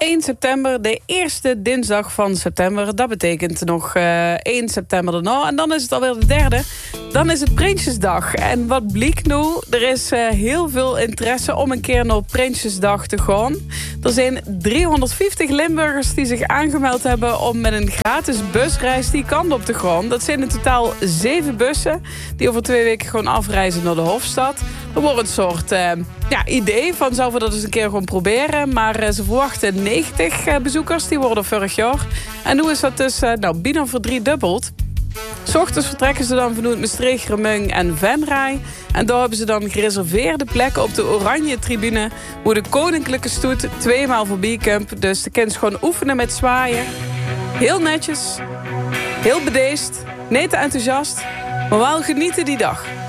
1 september, de eerste dinsdag van september. Dat betekent nog 1 september erna. En dan is het alweer de derde. Dan is het Prinsjesdag. En wat blikt nu? Er is heel veel interesse om een keer naar Prinsjesdag te gaan. Er zijn 350 Limburgers die zich aangemeld hebben om met een gratis busreis die kant op te gaan. Dat zijn in totaal 7 bussen die over 2 weken gewoon afreizen naar de Hofstad. Er wordt een soort idee van, zouden we dat eens een keer gewoon proberen. Maar ze verwachten 90 bezoekers, die worden vorig jaar. En nu is dat dus bijna verdriedubbeld. 's Ochtends vertrekken ze dan vanuit Maastricht, Remung en Venray. En daar hebben ze dan gereserveerde plekken op de Oranje Tribune, waar de koninklijke stoet 2 maal voorbij komt. Dus de kinderen gewoon oefenen met zwaaien. Heel netjes, heel bedeesd, niet te enthousiast, maar wel genieten die dag.